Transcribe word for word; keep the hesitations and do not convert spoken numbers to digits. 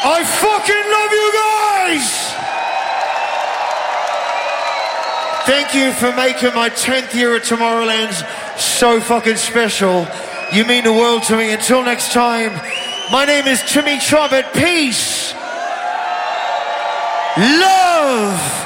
I fucking love you guys! Thank you for making my tenth year at Tomorrowland so fucking special. You mean the world to me. Until next time, my name is Timmy Trumpet. Peace. Love.